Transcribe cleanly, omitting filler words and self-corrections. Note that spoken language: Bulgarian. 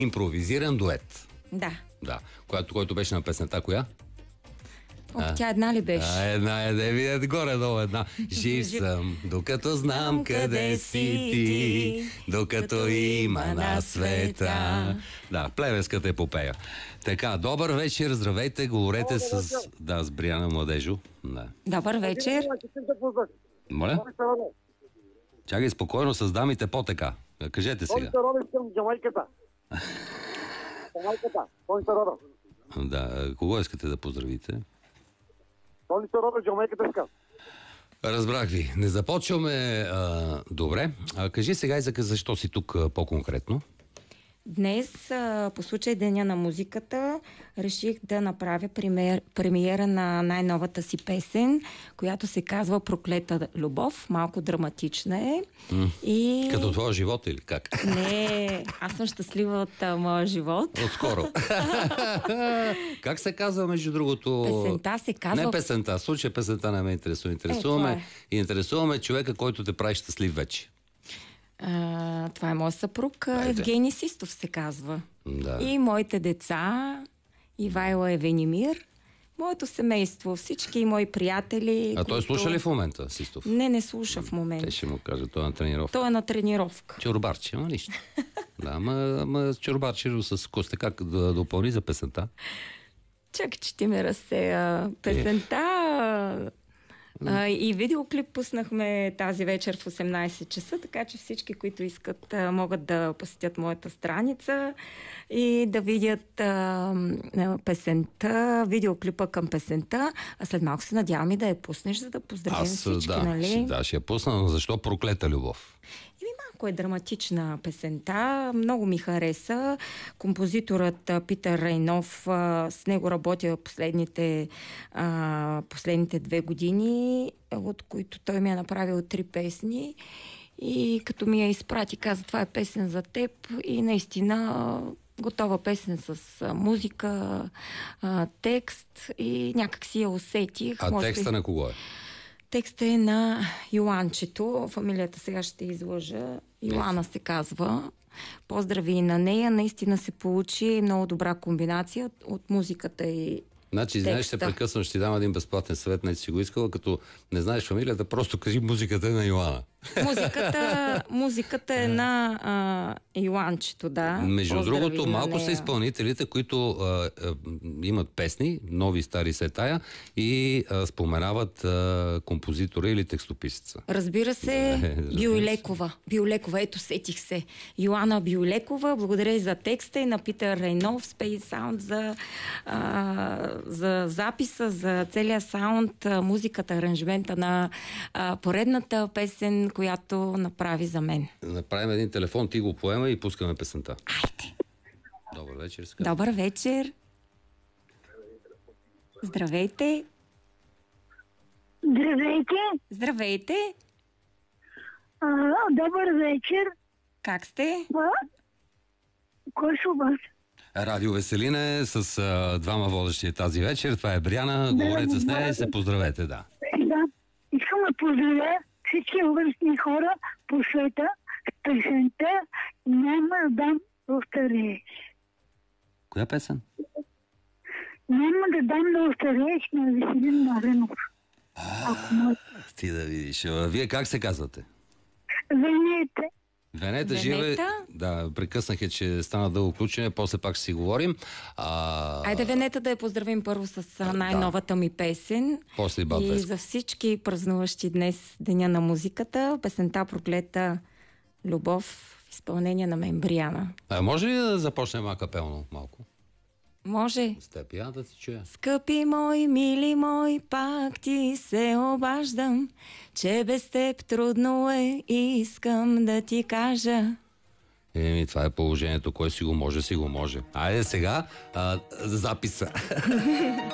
Импровизиран дует. Да. Да. Който беше на песента, коя? Тя една ли беше? Видят горе-долу една. Жив съм, докато знам къде си ти, докато има на света. Да, плевенската епопея. Така, добър вечер, здравейте, говорете с Бриана Младежо. Да. Добър вечер. Моля? Чакай, спокойно с дамите по-така. Кажете сега. Да, кого искате да поздравите? Разбрах ви. Не започваме добре. Кажи сега и защо си тук по-конкретно. Днес, по случай Деня на музиката, реших да направя премиера на най-новата си песен, която се казва "Проклета любов". Малко драматична е. И... Като твоя живот или как? Не, аз съм щастлива от моя живот. Отскоро. Как се казва, между другото? Песента се казва... Не песента, в случая песента не ме интересува. Интересуваме човека, който те прави щастлив вече. Това е моят съпруг, Евгений Систов се казва. Да. И моите деца, Ивайла Евенимир, моето семейство, всички мои приятели. Той слуша ли в момента, Систов? Не слуша в момента. Те ще му кажат, той е на тренировка. Той е на тренировка. Чорбарче, ама нищо. Да, ама чорбарче с Косте, как да допълни за песента? Чакай, че ти ме разсея. Песента... и видеоклип пуснахме тази вечер в 18 часа, така че всички, които искат, могат да посетят моята страница и да видят песента, видеоклипа към песента. А след малко се надявам и да я пуснеш, за да поздравим всички, нали? Да, ще я пусна, но защо "Проклета любов"? Малко е драматична песента, много ми хареса. Композиторът Питър Райнов, с него работя последните 2 години, от които той ми е направил 3 песни. И като ми я изпрати, каза: "Това е песен за теб", и наистина готова песен с музика, текст, и някак си я усетих. Текста на кого е? Текстът е на Йоанчето. Фамилията сега ще излъжа. Йоана се казва. Поздрави и на нея. Наистина се получи много добра комбинация от музиката и Значи, знаеш, ще прекъсвам, ще ти дам един безплатен съвет, не си го искала, като не знаеш фамилията, просто кажи "Музиката е на Йоана". Музиката е на Йоанчето, да. Между другото, малко са изпълнителите, които имат песни, нови и стари се тая, и споменават композитора или текстописеца. Разбира се, Биолекова, ето сетих се. Йоана Биолекова, благодаря и за текста, и на Питър Райнов, Space Sound за записа, за целия саунд, музиката, аранжмента на поредната песен, която направи за мен. Направим един телефон, ти го поема и пускаме песента. Айде! Добър вечер. Добър вечер. Здравейте. Здравейте. Здравейте. Добър вечер. Как сте? Кой са вас? Радио Веселина е с двама водещи тази вечер. Това е Бриана. Говорете с нея и се поздравете, да. Да. Искам да поздравя всички възрастни хора по света с песента "Няма да дам да остарееш". Коя песен? "Няма да дам да остарееш" на Веселин Маринов. Ти да видиш. Вие как се казвате? Венета. Венета живе. Да, прекъснах че стана дълго включване, после пак ще си говорим. Айде, Венета, да я поздравим първо с най-новата ми песен. После и за всички празнуващи днес Деня на музиката, песента "Проклета любов" в изпълнение на мен, Бриана. Може ли да започнем акапелно малко? Може. С теб, да ти чуя. Скъпи мой, мили мой, пак ти се обаждам, че без теб трудно е, искам да ти кажа. Това е положението, кой си го може, си го може. Айде сега записа.